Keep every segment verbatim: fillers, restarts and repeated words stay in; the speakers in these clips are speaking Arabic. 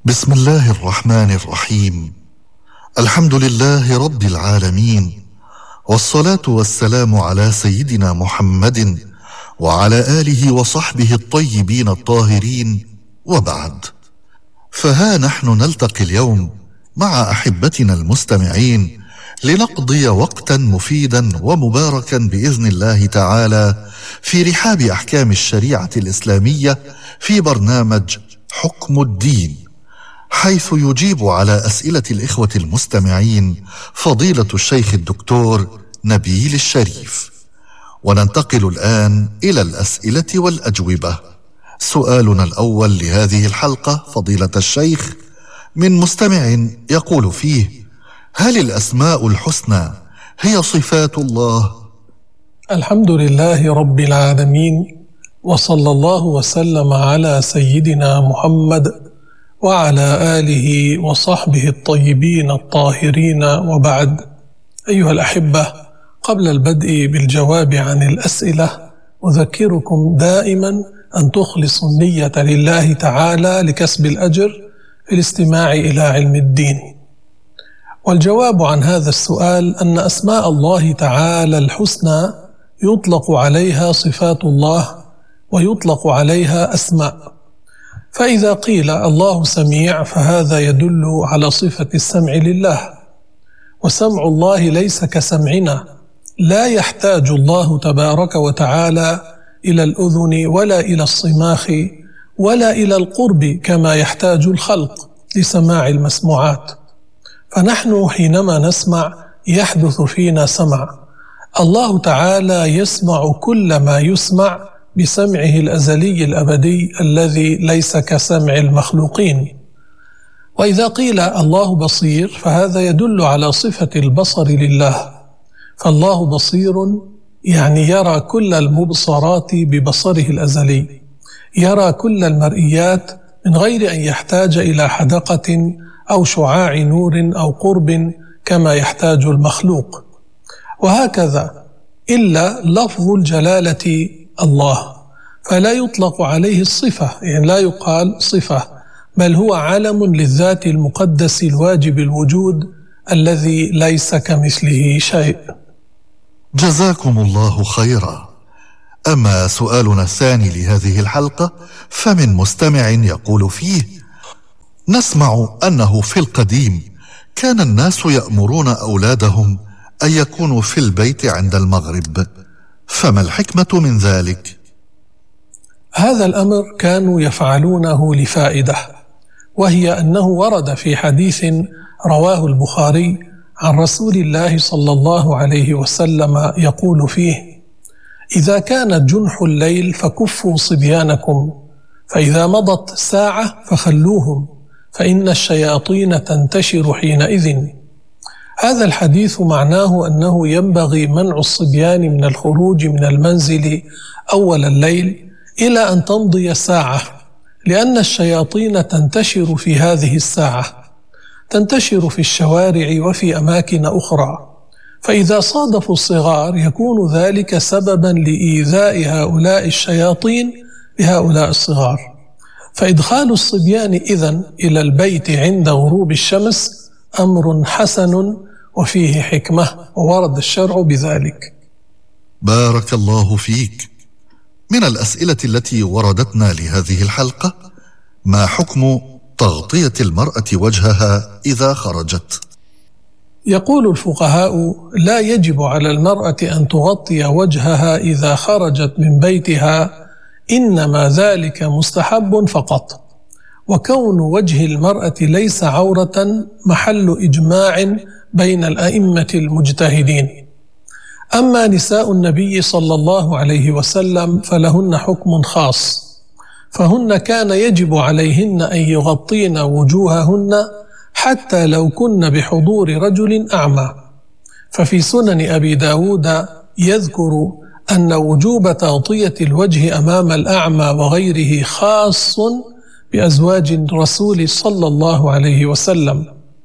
بسم الله الرحمن الرحيم. الحمد لله رب العالمين، والصلاة والسلام على سيدنا محمد وعلى آله وصحبه الطيبين الطاهرين، وبعد. فها نحن نلتقي اليوم مع أحبتنا المستمعين لنقضي وقتا مفيدا ومباركا بإذن الله تعالى في رحاب أحكام الشريعة الإسلامية في برنامج حكم الدين، حيث يجيب على أسئلة الإخوة المستمعين فضيلة الشيخ الدكتور نبيل الشريف. وننتقل الآن إلى الأسئلة والأجوبة. سؤالنا الأول لهذه الحلقة فضيلة الشيخ من مستمع يقول فيه: هل الأسماء الحسنى هي صفات الله؟ الحمد لله رب العالمين، وصلى الله وسلم على سيدنا محمد وعلى آله وصحبه الطيبين الطاهرين، وبعد. أيها الأحبة، قبل البدء بالجواب عن الأسئلة أذكركم دائما أن تخلصوا النية لله تعالى لكسب الأجر في الاستماع إلى علم الدين. والجواب عن هذا السؤال أن أسماء الله تعالى الحسنى يطلق عليها صفات الله ويطلق عليها أسماء. فإذا قيل الله سميع فهذا يدل على صفة السمع لله، وسمع الله ليس كسمعنا، لا يحتاج الله تبارك وتعالى إلى الأذن ولا إلى الصماخ ولا إلى القرب كما يحتاج الخلق لسماع المسموعات. فنحن حينما نسمع يحدث فينا سمع. الله تعالى يسمع كل ما يسمع بسمعه الأزلي الأبدي الذي ليس كسمع المخلوقين. وإذا قيل الله بصير فهذا يدل على صفة البصر لله، فالله بصير يعني يرى كل المبصرات ببصره الأزلي، يرى كل المرئيات من غير أن يحتاج إلى حدقة أو شعاع نور أو قرب كما يحتاج المخلوق. وهكذا إلا لفظ الجلالة الله، فلا يطلق عليه الصفة، يعني لا يقال صفة، بل هو علم للذات المقدس الواجب الوجود الذي ليس كمثله شيء. جزاكم الله خيرا. أما سؤالنا الثاني لهذه الحلقة فمن مستمع يقول فيه: نسمع أنه في القديم كان الناس يأمرون أولادهم أن يكونوا في البيت عند المغرب، فما الحكمة من ذلك؟ هذا الأمر كانوا يفعلونه لفائدة، وهي أنه ورد في حديث رواه البخاري عن رسول الله صلى الله عليه وسلم يقول فيه: إذا كانت جنح الليل فكفوا صبيانكم، فإذا مضت ساعة فخلوهم، فإن الشياطين تنتشر حينئذ. هذا الحديث معناه أنه ينبغي منع الصبيان من الخروج من المنزل أول الليل إلى أن تمضي ساعة، لأن الشياطين تنتشر في هذه الساعة، تنتشر في الشوارع وفي أماكن أخرى، فإذا صادفوا الصغار يكون ذلك سببا لإيذاء هؤلاء الشياطين بهؤلاء الصغار. فإدخال الصبيان إذن إلى البيت عند غروب الشمس أمر حسن وفيه حكمة، وورد الشرع بذلك. بارك الله فيك. من الأسئلة التي وردتنا لهذه الحلقة: ما حكم تغطية المرأة وجهها إذا خرجت؟ يقول الفقهاء: لا يجب على المرأة أن تغطي وجهها إذا خرجت من بيتها، إنما ذلك مستحب فقط. وكون وجه المرأة ليس عورة محل إجماع بين الأئمة المجتهدين. أما نساء النبي صلى الله عليه وسلم فلهن حكم خاص، فهن كان يجب عليهن أن يغطين وجوههن حتى لو كن بحضور رجل أعمى. ففي سنن أبي داود يذكر أن وجوب تغطية الوجه أمام الأعمى وغيره خاص بأزواج الرسول صلى الله عليه وسلم،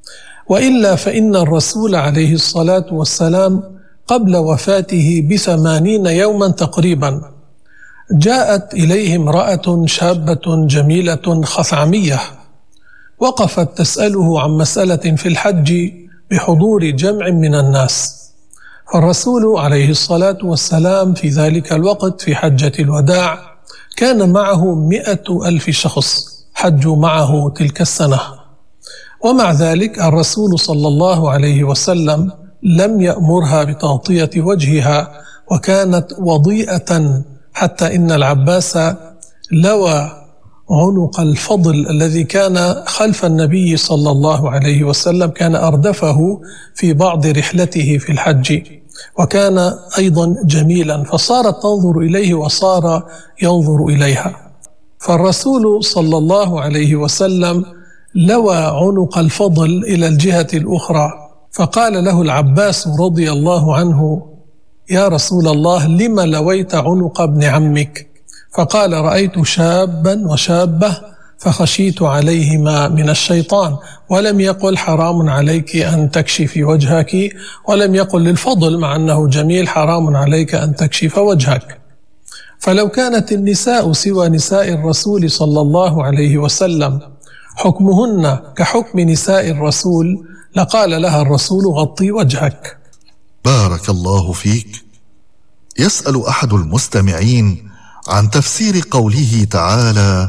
وإلا فإن الرسول عليه الصلاة والسلام قبل وفاته بثمانين يوما تقريبا جاءت إليه امرأة شابة جميلة خثعمية، وقفت تسأله عن مسألة في الحج بحضور جمع من الناس، فالرسول عليه الصلاة والسلام في ذلك الوقت في حجة الوداع كان معه مئة ألف شخص حجوا معه تلك السنة، ومع ذلك الرسول صلى الله عليه وسلم لم يأمرها بتغطية وجهها، وكانت وضيئة حتى إن العباس لوى عنق الفضل الذي كان خلف النبي صلى الله عليه وسلم، كان أردفه في بعض رحلته في الحج، وكان أيضا جميلا، فصارت تنظر إليه وصار ينظر إليها. فالرسول صلى الله عليه وسلم لوى عنق الفضل إلى الجهة الأخرى، فقال له العباس رضي الله عنه: يا رسول الله، لم لويت عنق ابن عمك؟ فقال: رأيت شابا وشابة فخشيت عليهما من الشيطان. ولم يقل حرام عليك أن تكشفي وجهك، ولم يقل للفضل مع أنه جميل حرام عليك أن تكشف وجهك. فلو كانت النساء سوى نساء الرسول صلى الله عليه وسلم حكمهن كحكم نساء الرسول لقال لها الرسول: غطي وجهك. بارك الله فيك. يسأل أحد المستمعين عن تفسير قوله تعالى: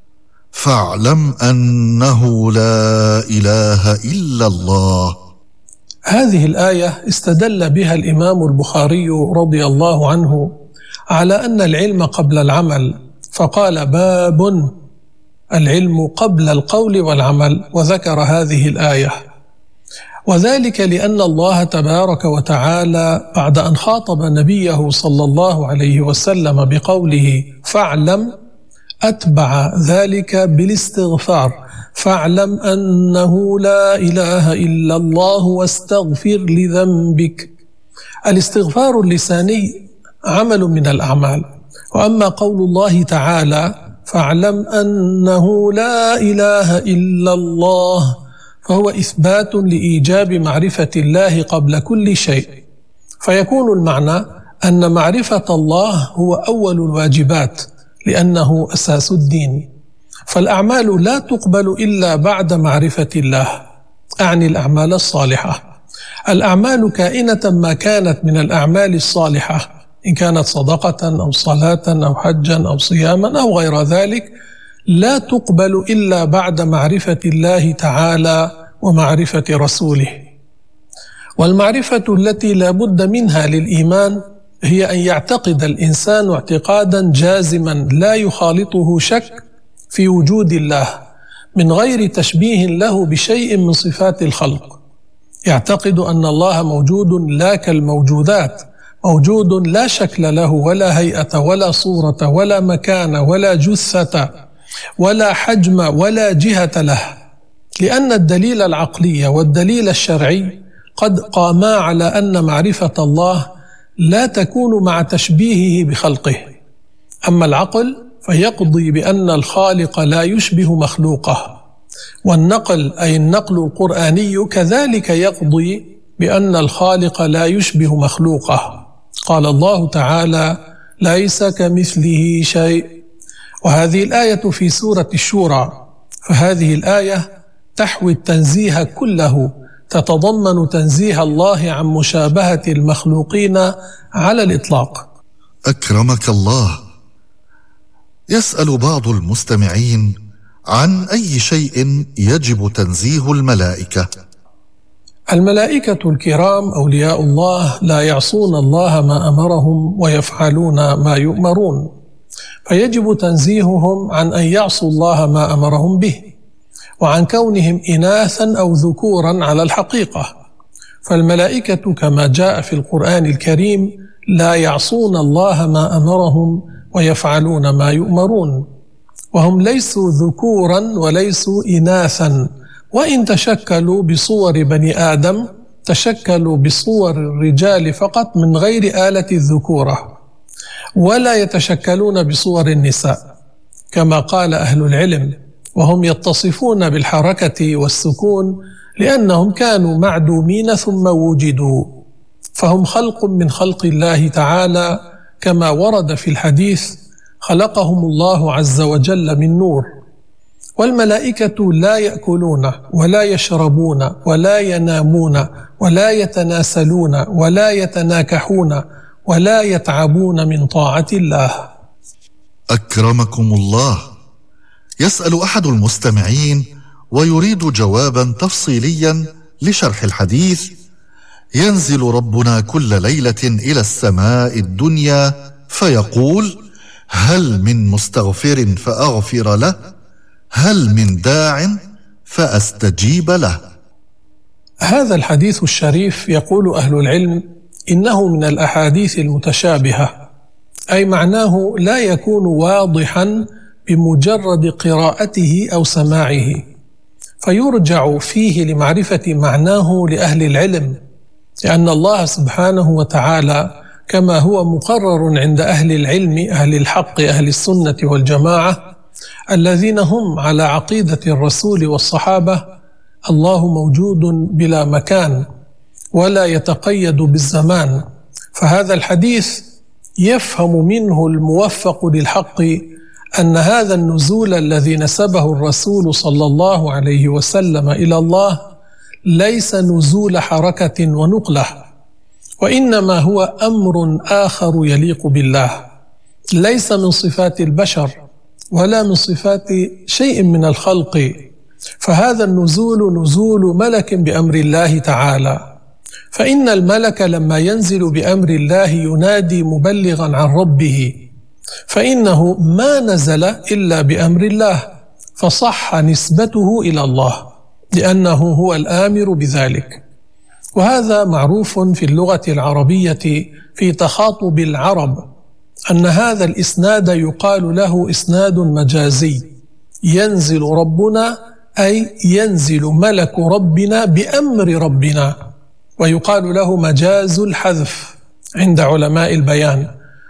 فاعلم أنه لا إله إلا الله. هذه الآية استدل بها الإمام البخاري رضي الله عنه على أن العلم قبل العمل، فقال: باب العلم قبل القول والعمل، وذكر هذه الآية. وذلك لأن الله تبارك وتعالى بعد أن خاطب نبيه صلى الله عليه وسلم بقوله فاعلم أتبع ذلك بالاستغفار: فاعلم أنه لا إله إلا الله واستغفر لذنبك. الاستغفار اللساني عمل من الأعمال، وأما قول الله تعالى فاعلم أنه لا إله إلا الله فهو إثبات لإيجاب معرفة الله قبل كل شيء، فيكون المعنى أن معرفة الله هو أول الواجبات لأنه أساس الدين، فالأعمال لا تقبل إلا بعد معرفة الله، أعني الأعمال الصالحة. الأعمال كائنة ما كانت من الأعمال الصالحة، إن كانت صدقة أو صلاة أو حجا أو صياما أو غير ذلك، لا تقبل إلا بعد معرفة الله تعالى ومعرفة رسوله. والمعرفة التي لا بد منها للإيمان هي أن يعتقد الإنسان اعتقادا جازما لا يخالطه شك في وجود الله من غير تشبيه له بشيء من صفات الخلق. يعتقد أن الله موجود لا كالموجودات، موجود لا شكل له ولا هيئة ولا صورة ولا مكان ولا جثة ولا حجم ولا جهة له، لأن الدليل العقلي والدليل الشرعي قد قاما على أن معرفة الله لا تكون مع تشبيهه بخلقه. أما العقل فيقضي بأن الخالق لا يشبه مخلوقه، والنقل أي النقل القرآني كذلك يقضي بأن الخالق لا يشبه مخلوقه. قال الله تعالى: ليس كمثله شيء. وهذه الآية في سورة الشورى، فهذه الآية تحوي التنزيه كله، تتضمن تنزيه الله عن مشابهة المخلوقين على الإطلاق. أكرمك الله. يسأل بعض المستمعين عن أي شيء يجب تنزيه الملائكة. الملائكة الكرام أولياء الله لا يعصون الله ما أمرهم ويفعلون ما يؤمرون، فيجب تنزيههم عن أن يعصوا الله ما أمرهم به، وعن كونهم إناثا أو ذكورا على الحقيقة. فالملائكة كما جاء في القرآن الكريم لا يعصون الله ما أمرهم ويفعلون ما يؤمرون، وهم ليسوا ذكورا وليسوا إناثا، وإن تشكلوا بصور بني آدم تشكلوا بصور الرجال فقط من غير آلة الذكورة، ولا يتشكلون بصور النساء كما قال أهل العلم، وهم يتصفون بالحركة والسكون لأنهم كانوا معدومين ثم وجدوا، فهم خلق من خلق الله تعالى كما ورد في الحديث: خلقهم الله عز وجل من نور. والملائكة لا يأكلون ولا يشربون ولا ينامون ولا يتناسلون ولا يتناكحون ولا يتعبون من طاعة الله. أكرمكم الله، يسأل أحد المستمعين ويريد جوابا تفصيليا لشرح الحديث: ينزل ربنا كل ليلة إلى السماء الدنيا فيقول: هل من مستغفر فأغفر له؟ هل من داع فأستجيب له؟ هذا الحديث الشريف يقول أهل العلم إنه من الأحاديث المتشابهة، أي معناه لا يكون واضحا بمجرد قراءته أو سماعه، فيرجع فيه لمعرفة معناه لأهل العلم، لأن الله سبحانه وتعالى كما هو مقرر عند أهل العلم أهل الحق أهل السنة والجماعة الذين هم على عقيدة الرسول والصحابة، الله موجود بلا مكان ولا يتقيد بالزمان. فهذا الحديث يفهم منه الموفق للحق أن هذا النزول الذي نسبه الرسول صلى الله عليه وسلم إلى الله ليس نزول حركة ونقلة، وإنما هو أمر آخر يليق بالله، ليس من صفات البشر ولا من صفات شيء من الخلق. فهذا النزول نزول ملك بأمر الله تعالى، فإن الملك لما ينزل بأمر الله ينادي مبلغا عن ربه، فإنه ما نزل إلا بأمر الله، فصح نسبته إلى الله لأنه هو الآمر بذلك. وهذا معروف في اللغة العربية في تخاطب العرب أن هذا الإسناد يقال له إسناد مجازي، ينزل ربنا أي ينزل ملك ربنا بأمر ربنا، ويقال له مجاز الحذف عند علماء البيان،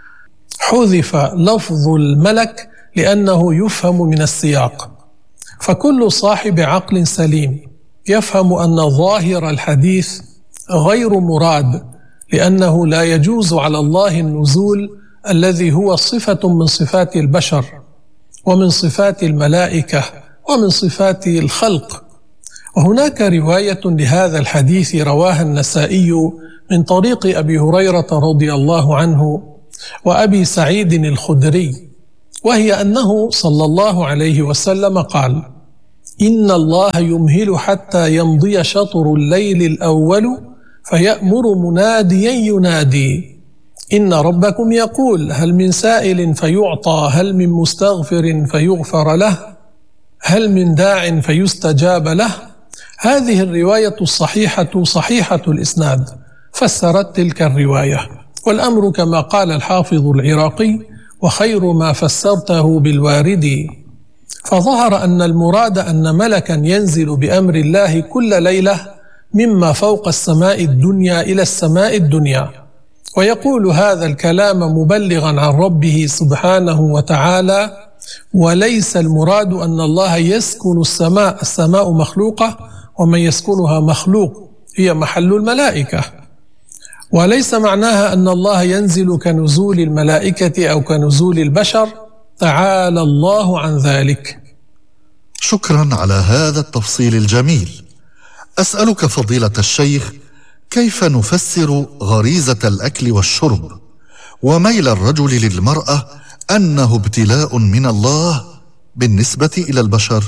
حذف لفظ الملك لأنه يفهم من السياق. فكل صاحب عقل سليم يفهم أن ظاهر الحديث غير مراد، لأنه لا يجوز على الله النزول الذي هو صفة من صفات البشر ومن صفات الملائكة ومن صفات الخلق. وهناك رواية لهذا الحديث رواها النسائي من طريق أبي هريرة رضي الله عنه وأبي سعيد الخدري، وهي أنه صلى الله عليه وسلم قال: إن الله يمهل حتى يمضي شطر الليل الأول فيأمر مناديا ينادي: إن ربكم يقول هل من سائل فيعطى، هل من مستغفر فيغفر له، هل من داع فيستجاب له. هذه الرواية الصحيحة صحيحة الإسناد فسرت تلك الرواية، والأمر كما قال الحافظ العراقي: وخير ما فسرته بالوارد. فظهر أن المراد أن ملكا ينزل بأمر الله كل ليلة مما فوق السماء الدنيا إلى السماء الدنيا، ويقول هذا الكلام مبلغا عن ربه سبحانه وتعالى، وليس المراد أن الله يسكن السماء، السماء مخلوقة ومن يسكنها مخلوق، هي محل الملائكة، وليس معناها أن الله ينزل كنزول الملائكة أو كنزول البشر، تعالى الله عن ذلك. شكرا على هذا التفصيل الجميل. أسألك فضيلة الشيخ، كيف نفسر غريزة الأكل والشرب وميل الرجل للمرأة أنه ابتلاء من الله بالنسبة إلى البشر؟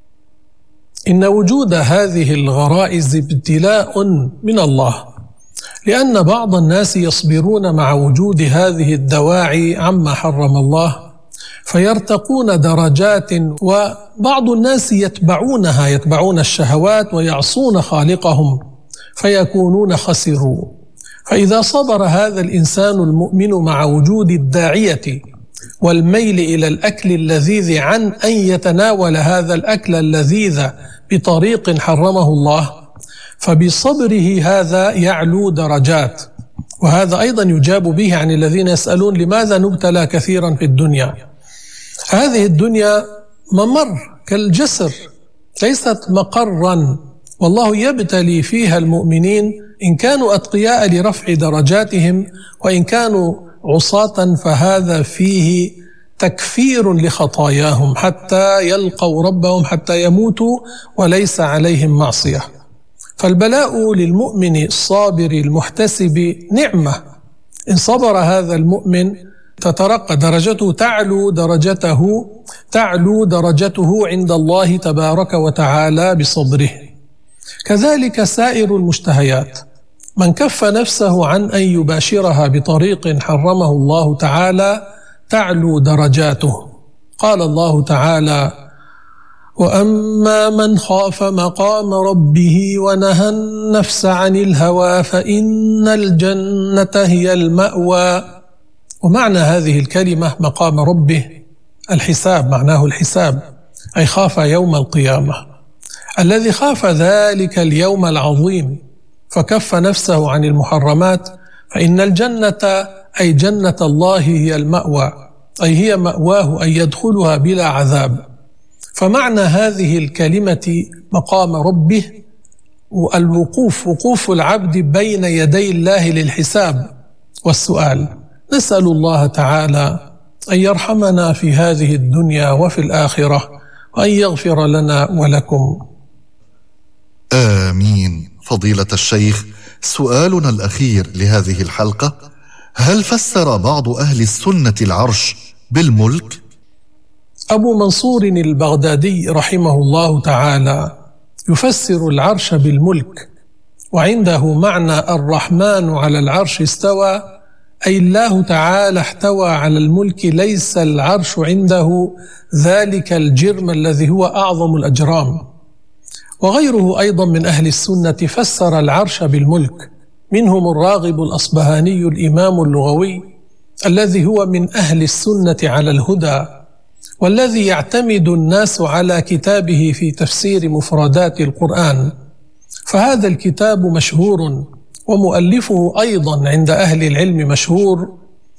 إن وجود هذه الغرائز ابتلاء من الله، لأن بعض الناس يصبرون مع وجود هذه الدواعي عما حرم الله فيرتقون درجات، وبعض الناس يتبعونها، يتبعون الشهوات ويعصون خالقهم فيكونون خسروا. فإذا صبر هذا الإنسان المؤمن مع وجود الداعية والميل إلى الأكل اللذيذ عن أن يتناول هذا الأكل اللذيذ بطريق حرمه الله، فبصبره هذا يعلو درجات. وهذا أيضا يجاب به عن الذين يسألون لماذا نبتلى كثيرا في الدنيا. هذه الدنيا ممر كالجسر، ليست مقرا، والله يبتلي فيها المؤمنين إن كانوا أتقياء لرفع درجاتهم، وإن كانوا عصاة فهذا فيه تكفير لخطاياهم حتى يلقوا ربهم، حتى يموتوا وليس عليهم معصية. فالبلاء للمؤمن الصابر المحتسب نعمة، إن صبر هذا المؤمن تترقى درجته، تعلو درجته تعلو درجته عند الله تبارك وتعالى بصبره. كذلك سائر المشتهيات، من كف نفسه عن أن يباشرها بطريق حرمه الله تعالى تعلو درجاته. قال الله تعالى: وأما من خاف مقام ربه ونهى النفس عن الهوى فإن الجنة هي المأوى. ومعنى هذه الكلمة مقام ربه الحساب، معناه الحساب، أي خاف يوم القيامة. الذي خاف ذلك اليوم العظيم فكف نفسه عن المحرمات فإن الجنة أي جنة الله هي المأوى، أي هي مأواه، أي يدخلها بلا عذاب. فمعنى هذه الكلمة مقام ربه الوقوف، وقوف العبد بين يدي الله للحساب والسؤال. نسأل الله تعالى أن يرحمنا في هذه الدنيا وفي الآخرة، وأن يغفر لنا ولكم. آمين. فضيلة الشيخ، سؤالنا الأخير لهذه الحلقة: هل فسر بعض أهل السنة العرش بالملك؟ أبو منصور البغدادي رحمه الله تعالى يفسر العرش بالملك، وعنده معنى الرحمن على العرش استوى، أي الله تعالى احتوى على الملك، ليس العرش عنده ذلك الجرم الذي هو أعظم الأجرام. وغيره أيضا من أهل السنة فسر العرش بالملك، منهم الراغب الأصبهاني الإمام اللغوي الذي هو من أهل السنة على الهدى، والذي يعتمد الناس على كتابه في تفسير مفردات القرآن. فهذا الكتاب مشهور، ومؤلفه أيضا عند أهل العلم مشهور.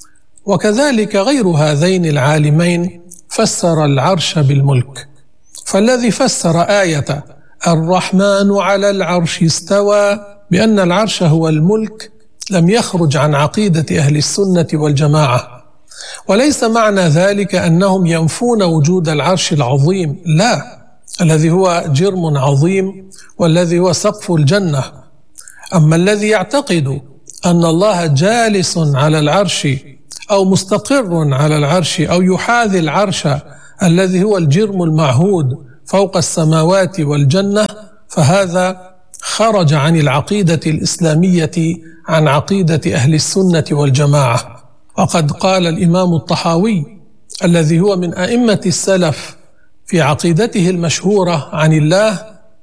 وكذلك غير هذين العالمين فسر العرش بالملك. فالذي فسر آية الرحمن على العرش استوى بأن العرش هو الملك لم يخرج عن عقيدة أهل السنة والجماعة. وليس معنى ذلك أنهم ينفون وجود العرش العظيم، لا، الذي هو جرم عظيم والذي هو سقف الجنة. أما الذي يعتقد أن الله جالس على العرش أو مستقر على العرش أو يحاذي العرش الذي هو الجرم المعهود فوق السماوات والجنة، فهذا خرج عن العقيدة الإسلامية، عن عقيدة أهل السنة والجماعة. وقد قال الإمام الطحاوي الذي هو من أئمة السلف في عقيدته المشهورة عن الله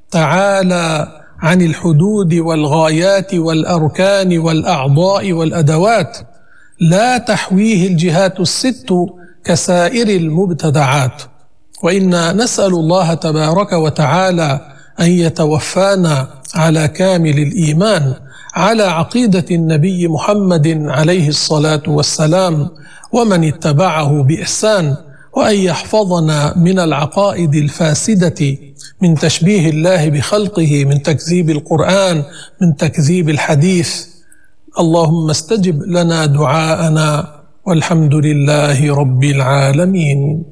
تعالى عن الحدود والغايات والأركان والأعضاء والأدوات لا تحويه الجهات الست كسائر المبتدعات. وإنا نسأل الله تبارك وتعالى أن يتوفانا على كامل الإيمان على عقيدة النبي محمد عليه الصلاة والسلام ومن اتبعه بإحسان، وأن يحفظنا من العقائد الفاسدة، من تشبيه الله بخلقه، من تكذيب القرآن، من تكذيب الحديث. اللهم استجب لنا دعاءنا، والحمد لله رب العالمين.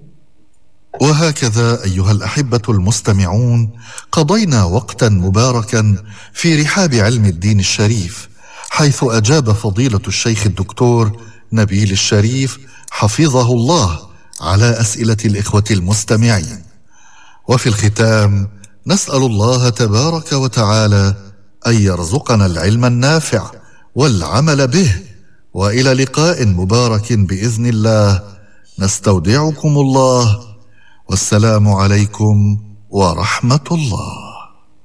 وهكذا أيها الأحبة المستمعون قضينا وقتا مباركا في رحاب علم الدين الشريف، حيث أجاب فضيلة الشيخ الدكتور نبيل الشريف حفظه الله على أسئلة الإخوة المستمعين. وفي الختام نسأل الله تبارك وتعالى أن يرزقنا العلم النافع والعمل به، وإلى لقاء مبارك بإذن الله. نستودعكم الله، والسلام عليكم ورحمة الله.